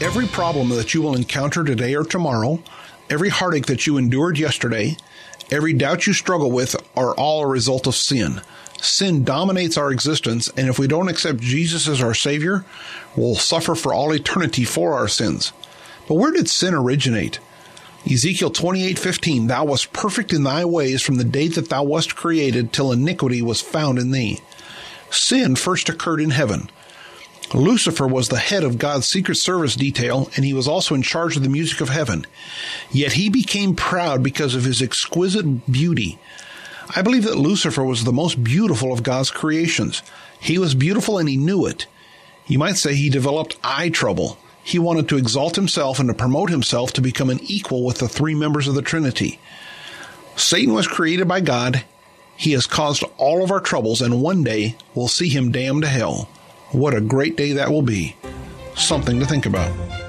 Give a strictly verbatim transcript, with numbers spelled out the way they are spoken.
Every problem that you will encounter today or tomorrow, every heartache that you endured yesterday, every doubt you struggle with are all a result of sin. Sin dominates our existence, and if we don't accept Jesus as our Savior, we'll suffer for all eternity for our sins. But where did sin originate? Ezekiel twenty-eight fifteen, Thou wast perfect in thy ways from the day that thou wast created till iniquity was found in thee. Sin first occurred in heaven. Lucifer was the head of God's secret service detail, and he was also in charge of the music of heaven. Yet he became proud because of his exquisite beauty. I believe that Lucifer was the most beautiful of God's creations. He was beautiful and he knew it. You might say he developed eye trouble. He wanted to exalt himself and to promote himself to become an equal with the three members of the Trinity. Satan was created by God. He has caused all of our troubles, and one day we'll see him damned to hell. What a great day that will be. Something to think about.